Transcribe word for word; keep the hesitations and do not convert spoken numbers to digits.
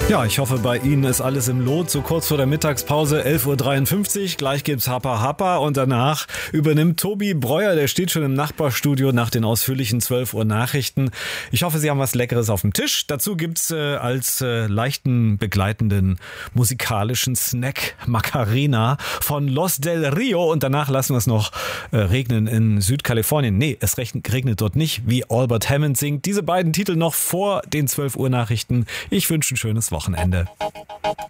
Ja, ich hoffe, bei Ihnen ist alles im Lot. So kurz vor der Mittagspause, elf Uhr dreiundfünfzig. Gleich gibt's Happa Happa und danach übernimmt Tobi Breuer. Der steht schon im Nachbarstudio nach den ausführlichen zwölf Uhr Nachrichten. Ich hoffe, Sie haben was Leckeres auf dem Tisch. Dazu gibt's äh, als äh, leichten begleitenden musikalischen Snack Macarena von Los del Rio. Und danach lassen wir es noch äh, regnen in Südkalifornien. Nee, es regnet dort nicht, wie Albert Hammond singt. Diese beiden Titel noch vor den zwölf Uhr Nachrichten. Ich wünsche ein schönes Wochenende.